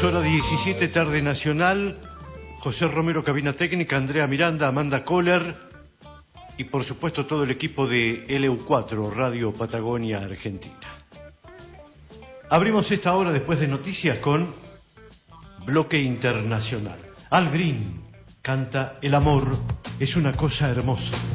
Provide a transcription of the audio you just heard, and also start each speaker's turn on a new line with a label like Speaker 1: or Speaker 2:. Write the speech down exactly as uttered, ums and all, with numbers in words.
Speaker 1: hora diecisiete, tarde nacional. José Romero, cabina técnica, Andrea Miranda, Amanda Kohler y por supuesto todo el equipo de L U cuatro, Radio Patagonia Argentina. Abrimos esta hora después de noticias con Bloque Internacional. Al Green canta El amor es una cosa hermosa.